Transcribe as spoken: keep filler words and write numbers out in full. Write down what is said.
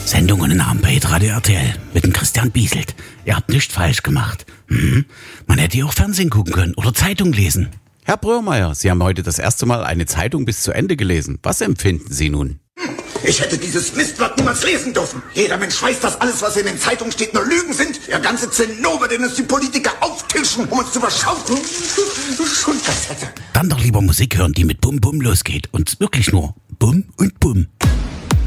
Sendungen nahm bei Radio R T L mit dem Christian Bieselt. Ihr habt nichts falsch gemacht. Hm? Man hätte ja auch Fernsehen gucken können oder Zeitung lesen. Herr Bröhrmeier, Sie haben heute das erste Mal eine Zeitung bis zu Ende gelesen. Was empfinden Sie nun? Ich hätte dieses Mistblatt niemals lesen dürfen. Jeder Mensch weiß, dass alles, was in den Zeitungen steht, nur Lügen sind. Der ganze Zinnober, den uns die Politiker auftischen, um uns zu verschaufeln. Schulterfette. Dann doch lieber Musik hören, die mit Bum Bum losgeht. Und wirklich nur Bum und Bum.